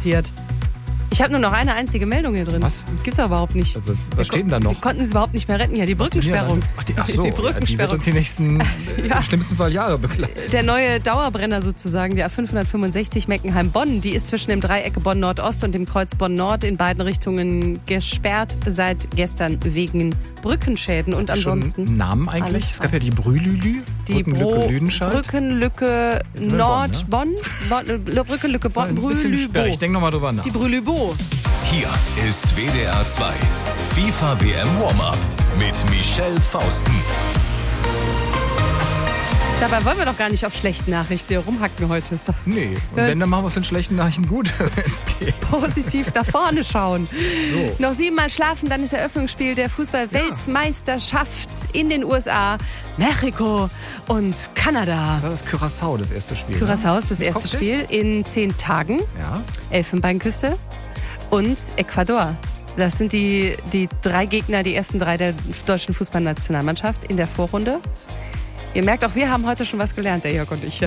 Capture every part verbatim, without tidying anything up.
passiert. Ich habe nur noch eine einzige Meldung hier drin. Was? Das gibt's aber überhaupt nicht. Was, was steht denn da noch? Wir konnten es überhaupt nicht mehr retten. Ja, die Brückensperrung. Ach, die, ach so, die ja, Brückensperrung. die wird uns die nächsten, äh, Ja. im schlimmsten Fall Jahre begleiten. Der neue Dauerbrenner sozusagen, der A fünfhundertfünfundsechzig Meckenheim-Bonn, die ist zwischen dem Dreieck Bonn-Nordost und dem Kreuz Bonn-Nord in beiden Richtungen gesperrt seit gestern wegen Brückenschäden. Und Hat die ansonsten schon einen Namen eigentlich? alles Es gab ja die Brühlülü, die Brückenlücke Bro- Lüdenscheid. Brückenlücke Jetzt sind wir in Nord, Bonn, Bonn, Bonn, Brückenlücke Das war Bonn, ein bisschen sperrig. Brühlübo. Ich denke nochmal drüber nach. Die Brühlübo. Hier ist W D R zwei FIFA W M Warm-Up mit Michelle Fausten. Dabei wollen wir doch gar nicht auf schlechten Nachrichten rumhacken heute. Ist doch Nee, und Äh, wenn, dann machen wir es in schlechten Nachrichten gut, wenn es geht. positiv nach vorne schauen. So. Noch siebenmal schlafen, dann ist Eröffnungsspiel der Fußball-Weltmeisterschaft in den U S A, Mexiko und Kanada. Das ist Curaçao, das erste Spiel. Curaçao ist das erste Cocktail? Spiel in zehn Tagen. Ja. Elfenbeinküste und Ecuador. Das sind die, die drei Gegner, die ersten drei der deutschen Fußballnationalmannschaft in der Vorrunde. Ihr merkt auch, wir haben heute schon was gelernt, der Jörg und ich.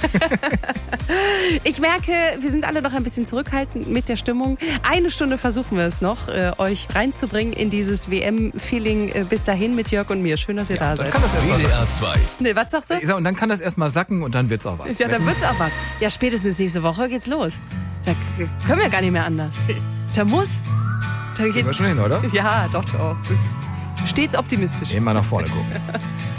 Ich merke, wir sind alle noch ein bisschen zurückhaltend mit der Stimmung. Eine Stunde versuchen wir es noch, äh, euch reinzubringen in dieses W M-Feeling äh, bis dahin mit Jörg und mir. Schön, dass ihr da Dann seid. kann das erst W mal D sacken. R zwei. Nee, was sagst du? Ich sag, und dann kann das erstmal sacken und dann wird's auch was. Ja, dann wird's auch was. Ja, spätestens nächste Woche geht's los. Da k- können wir gar nicht mehr anders. Da muss. Da Gehen wir geht's. schon hin, oder? Ja, doch, doch. Stets optimistisch. Immer nach vorne gucken.